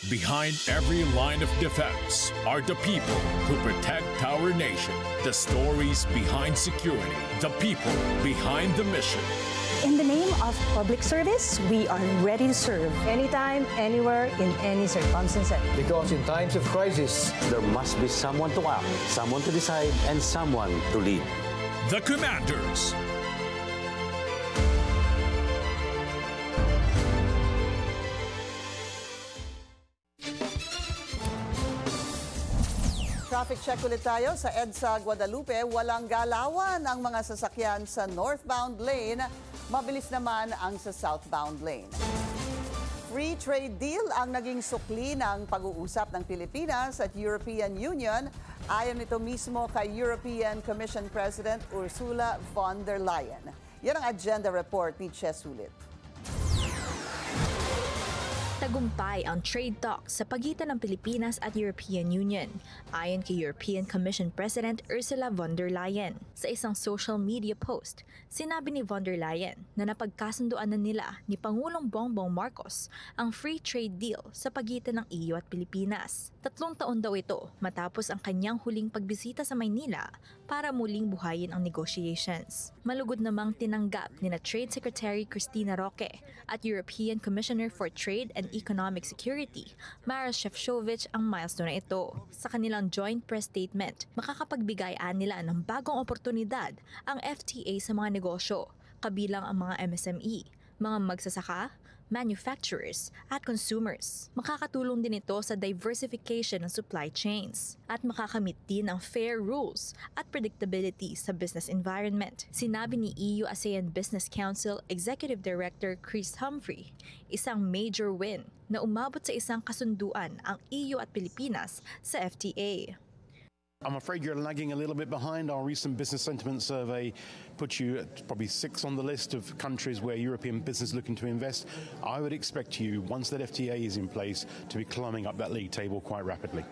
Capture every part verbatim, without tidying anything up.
Behind every line of defense are the people who protect our nation. The stories behind security. The people behind the mission. In the name of public service, we are ready to serve anytime, anywhere, in any circumstances. Because in times of crisis, there must be someone to act, someone to decide, and someone to lead. The Commanders. Traffic check ulit tayo sa EDSA Guadalupe. Walang galawan ang mga sasakyan sa northbound lane. Mabilis naman ang sa southbound lane. Free trade deal ang naging sukli ng pag-uusap ng Pilipinas at European Union. Ayon nito mismo kay European Commission President Ursula von der Leyen. Yan ang agenda report ni Che Sulit. Tagumpay ang trade talks sa pagitan ng Pilipinas at European Union, ayon kay European Commission President Ursula von der Leyen. Sa isang social media post, sinabi ni von der Leyen na napagkasunduan na nila ni Pangulong Bongbong Marcos ang free trade deal sa pagitan ng E U at Pilipinas. Tatlong taon daw ito matapos ang kanyang huling pagbisita sa Maynila para muling buhayin ang negotiations. Malugod namang tinanggap ni na Trade Secretary Cristina Roque at European Commissioner for Trade and Economic Security, Maroš Šefčovič, ang milestone na ito. Sa kanilang joint press statement, makakapagbigay-an nila ng bagong oportunidad ang F T A sa mga negosyo, kabilang ang mga M S M E, mga magsasaka, manufacturers, at consumers. Makakatulong din ito sa diversification ng supply chains at makakamit din ang fair rules at predictability sa business environment. Sinabi ni E U ASEAN Business Council Executive Director Chris Humphrey, isang major win na umabot sa isang kasunduan ang E U at Pilipinas sa F T A. I'm afraid you're lagging a little bit behind. Our recent business sentiment survey puts you at probably six on the list of countries where European business is looking to invest. I would expect you, once that F T A is in place, to be climbing up that league table quite rapidly.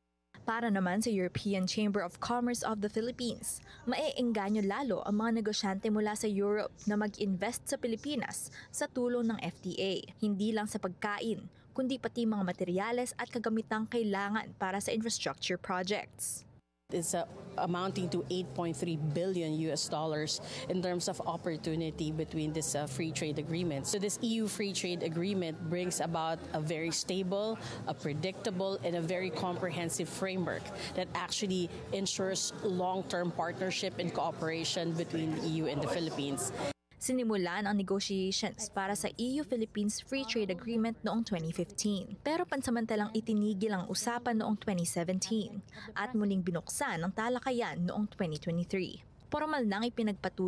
Para naman sa European Chamber of Commerce of the Philippines, maiengganyo lalo ang mga negosyante mula sa Europe na mag-invest sa Pilipinas sa tulong ng F T A. Hindi lang sa pagkain, kundi pati mga materyales at kagamitang kailangan para sa infrastructure projects. It's uh, amounting to eight point three billion U S dollars in terms of opportunity between this uh, free trade agreement. So this E U free trade agreement brings about a very stable, a predictable, and a very comprehensive framework that actually ensures long-term partnership and cooperation between the E U and the Philippines. Sinimulan ang negotiations para sa E U-Philippines Free Trade Agreement noong twenty fifteen. Pero pansamantalang itinigil ang usapan noong twenty seventeen at muling binuksan ang talakayan noong twenty twenty-three. Formal nang ipinagpatuloy